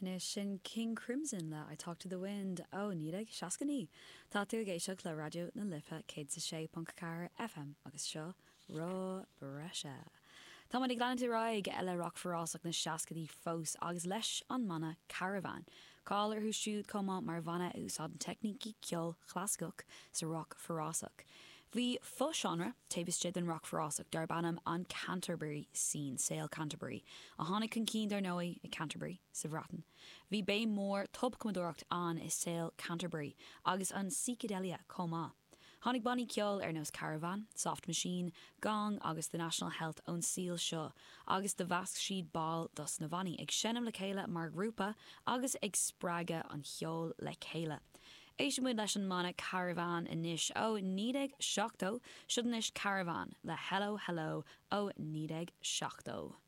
Nis sin King Crimson le I Talk to the Wind ó níag seacaní. Tá tú géisioach le radio na lifa cé sa sé Pcar FM agus seo rá breise. Tá man ag glanú raig eile rock forrásach na seacadí fós agus leis an mana Caravan. Cáir thu siúd comá mar bhanna úsá an technicí ceol chlascoch sa rock forrásach. Bhí fóseanra taobhiste an rock forrásach dar bannam an Canterbury scene, Sail Canterbury, a tháinig chun cín dar nói i Canterbury sa bhratan. Bhí bé mór tub cumadúireacht an is Sail Canterbury agus an psychedelia comá. Tháinig bannaí ceol ar nós Caravan, Soft Machine, Gong agus the National Health ón síl seo, agus de bhasc siad ball dos na bhannaí ag sinnam le chéile mar grúpa agus ag sppraga an cheol le chéile. Éis muid leis an mana Caravan inis ó níag seachtó, siúdanis Caravan le hello hello ó níag seachtó.